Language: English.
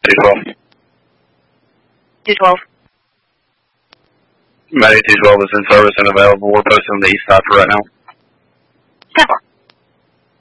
212. 212. Matty 212 is in service and available. We're posted on the east side for right now. 10-4.